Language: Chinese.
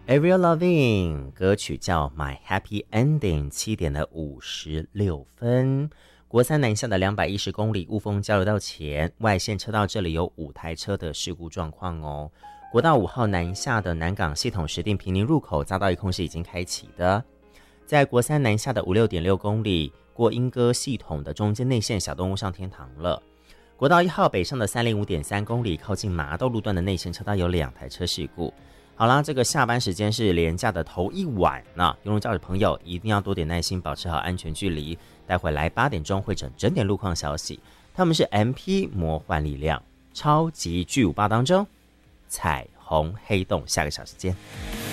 Avril Lavigne 歌曲叫 My Happy Ending， 7点的56分。国三南下的210公里雾峰交流道前外线车道，这里有5台车的事故状况哦。国道5号南下的南港系统石碇坪林入口匝道一空是已经开启的。在国三南下的56.6公里过莺歌系统的中间内线小动物上天堂了。国道1号北上的305.3公里靠近麻豆路段的内线车道有2台车事故。好啦，这个下班时间是连假的头一晚，那邮轮驾驶朋友一定要多点耐心，保持好安全距离。待会来8点钟会整点路况消息。他们是 MP 魔幻力量超级巨无霸当中彩虹黑洞，下个小时见。